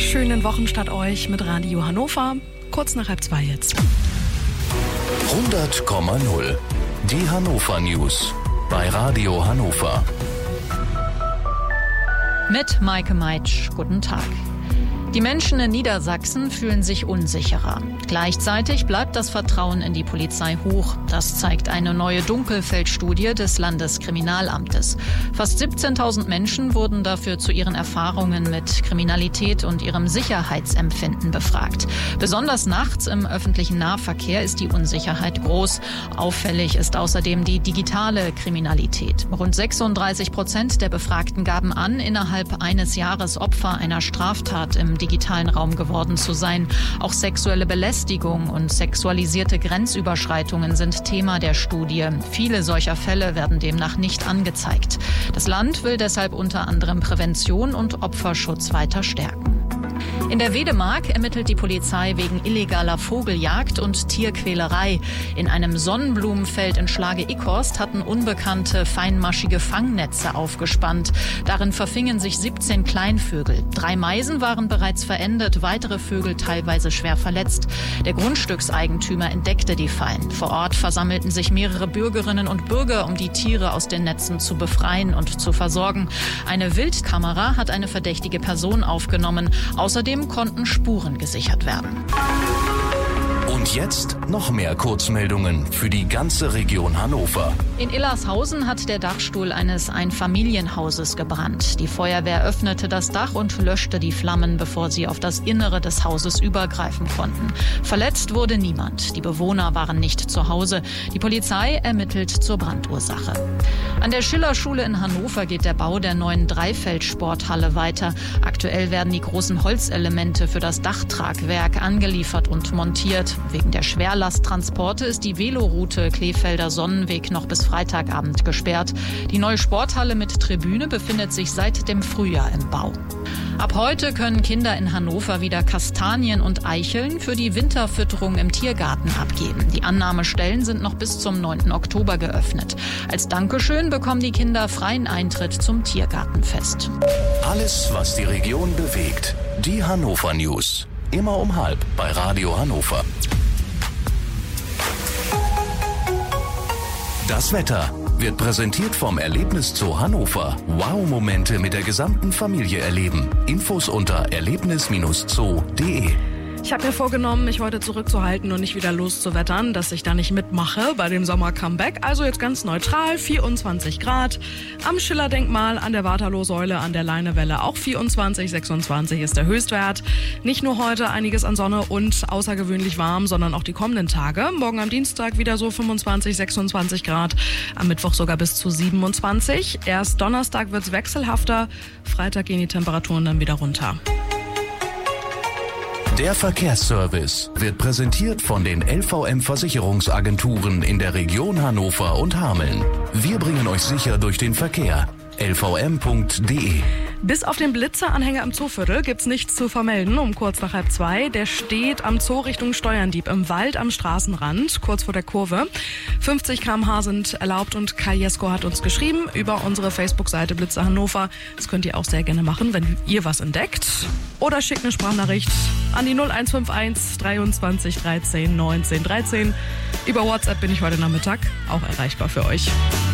wunderschönen Wochenstart euch mit Radio Hannover. Kurz nach 1:30 jetzt. 100,0. Die Hannover News bei Radio Hannover. Mit Maike Meitsch, guten Tag. Die Menschen in Niedersachsen fühlen sich unsicherer. Gleichzeitig bleibt das Vertrauen in die Polizei hoch. Das zeigt eine neue Dunkelfeldstudie des Landeskriminalamtes. Fast 17.000 Menschen wurden dafür zu ihren Erfahrungen mit Kriminalität und ihrem Sicherheitsempfinden befragt. Besonders nachts im öffentlichen Nahverkehr ist die Unsicherheit groß. Auffällig ist außerdem die digitale Kriminalität. Rund 36% der Befragten gaben an, innerhalb eines Jahres Opfer einer Straftat im digitalen Raum geworden zu sein. Auch sexuelle Belästigung und sexualisierte Grenzüberschreitungen sind Thema der Studie. Viele solcher Fälle werden demnach nicht angezeigt. Das Land will deshalb unter anderem Prävention und Opferschutz weiter stärken. In der Wedemark ermittelt die Polizei wegen illegaler Vogeljagd und Tierquälerei. In einem Sonnenblumenfeld in Schlage-Ickhorst hatten Unbekannte feinmaschige Fangnetze aufgespannt. Darin verfingen sich 17 Kleinvögel. 3 Meisen waren bereits verendet, weitere Vögel teilweise schwer verletzt. Der Grundstückseigentümer entdeckte die Fallen. Vor Ort versammelten sich mehrere Bürgerinnen und Bürger, um die Tiere aus den Netzen zu befreien und zu versorgen. Eine Wildkamera hat eine verdächtige Person aufgenommen. Außerdem konnten Spuren gesichert werden. Und jetzt noch mehr Kurzmeldungen für die ganze Region Hannover. In Illershausen hat der Dachstuhl eines Einfamilienhauses gebrannt. Die Feuerwehr öffnete das Dach und löschte die Flammen, bevor sie auf das Innere des Hauses übergreifen konnten. Verletzt wurde niemand. Die Bewohner waren nicht zu Hause. Die Polizei ermittelt zur Brandursache. An der Schillerschule in Hannover geht der Bau der neuen Dreifeldsporthalle weiter. Aktuell werden die großen Holzelemente für das Dachtragwerk angeliefert und montiert. Wegen der Schwerlasttransporte ist die Veloroute Kleefelder Sonnenweg noch bis Freitagabend gesperrt. Die neue Sporthalle mit Tribüne befindet sich seit dem Frühjahr im Bau. Ab heute können Kinder in Hannover wieder Kastanien und Eicheln für die Winterfütterung im Tiergarten abgeben. Die Annahmestellen sind noch bis zum 9. Oktober geöffnet. Als Dankeschön bekommen die Kinder freien Eintritt zum Tiergartenfest. Alles, was die Region bewegt. Die Hannover News. Immer um 12:30 bei Radio Hannover. Das Wetter wird präsentiert vom Erlebniszoo Hannover. Wow-Momente mit der gesamten Familie erleben. Infos unter erlebnis-zoo.de. Ich habe mir vorgenommen, mich heute zurückzuhalten und nicht wieder loszuwettern, dass ich da nicht mitmache bei dem Sommer-Comeback. Also jetzt ganz neutral, 24 Grad. Am Schiller-Denkmal, an der Waterloo-Säule, an der Leinewelle auch 24, 26 ist der Höchstwert. Nicht nur heute einiges an Sonne und außergewöhnlich warm, sondern auch die kommenden Tage. Morgen am Dienstag wieder so 25, 26 Grad. Am Mittwoch sogar bis zu 27. Erst Donnerstag wird's wechselhafter. Freitag gehen die Temperaturen dann wieder runter. Der Verkehrsservice wird präsentiert von den LVM-Versicherungsagenturen in der Region Hannover und Hameln. Wir bringen euch sicher durch den Verkehr. lvm.de. Bis auf den Blitzeranhänger im Zooviertel gibt's nichts zu vermelden. Um kurz nach 1:30. Der steht am Zoo Richtung Steuerndieb im Wald am Straßenrand, kurz vor der Kurve. 50 km/h sind erlaubt und Kai Jesko hat uns geschrieben über unsere Facebook-Seite Blitze Hannover. Das könnt ihr auch sehr gerne machen, wenn ihr was entdeckt. Oder schickt eine Sprachnachricht an die 0151 23 13 19 13. Über WhatsApp bin ich heute Nachmittag auch erreichbar für euch.